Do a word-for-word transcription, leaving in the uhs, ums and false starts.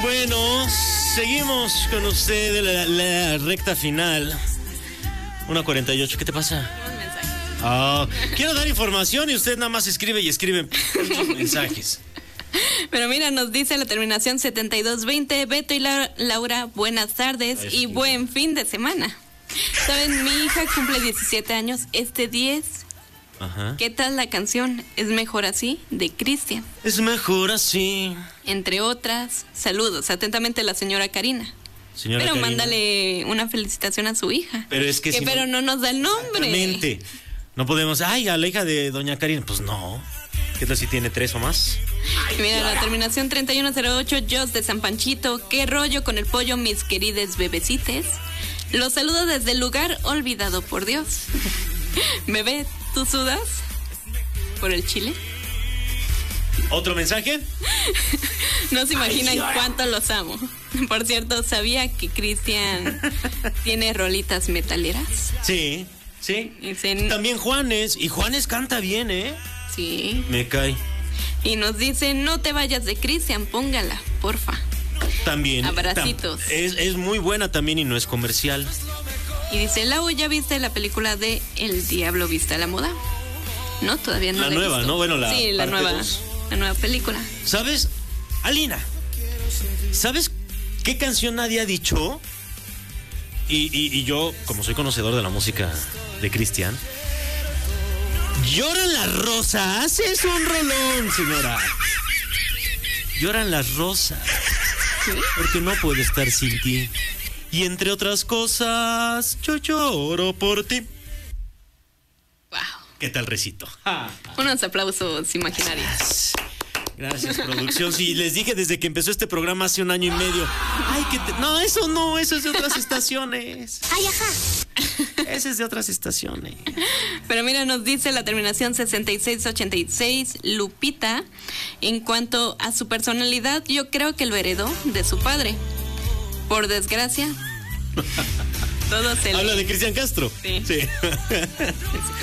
Bueno, seguimos con usted la, la recta final. una cuarenta y ocho, ¿qué te pasa? Un mensaje. Oh, quiero dar información y usted nada más escribe y escribe mensajes. Pero mira, nos dice la terminación setenta y dos veinte. Beto y La- Laura, buenas tardes Ay, y sí. buen fin de semana. Saben, mi hija cumple diecisiete años este diez. Ajá. ¿Qué tal la canción? ¿Es mejor así? De Cristian. Es mejor así. Entre otras, saludos. Atentamente la señora Karina. Señora Pero Karina. mándale una felicitación a su hija. Pero es que si pero no nos da el nombre. Exactamente. No podemos, ay, a la hija de doña Karina. Pues no. ¿Qué tal si tiene tres o más? Mira, la terminación treinta y uno cero ocho, Jos de San Panchito. ¿Qué rollo con el pollo, mis querides bebecites? Los saludo desde el lugar olvidado por Dios. Bebé, ¿tú sudas por el chile? ¿Otro mensaje? No se imaginan cuánto los amo. Por cierto, ¿sabía que Cristian tiene rolitas metaleras? Sí, sí. Dicen, También Juanes. Y Juanes canta bien, ¿eh? sí. Me cae. Y nos dice, no te vayas de Cristian, póngala, porfa. También. Abracitos. Tam- es, es muy buena también y no es comercial. Y dice, Lau, ¿ya viste la película de El Diablo Viste a la Moda? No, todavía no La la he nueva, visto. ¿no? Bueno, la Sí, la parte nueva, dos. la nueva película. ¿Sabes? Alina, ¿sabes qué canción nadie ha dicho? Y, y, y yo, como soy conocedor de la música de Cristian, lloran las rosas. Es un rolón, señora. Lloran las rosas. Porque no puedo estar sin ti. Y entre otras cosas, yo lloro por ti. Wow. ¿Qué tal, recito? Unos aplausos imaginarios. Gracias, producción. Sí, les dije desde que empezó este programa hace un año y medio. Ay, que te... No, eso no, eso es de otras estaciones. Ay, ajá. Ese es de otras estaciones. Pero mira, nos dice la terminación sesenta y seis ochenta y seis, Lupita. En cuanto a su personalidad, yo creo que lo heredó de su padre. Por desgracia, todo se le... Habla de Cristian Castro. Sí. Sí.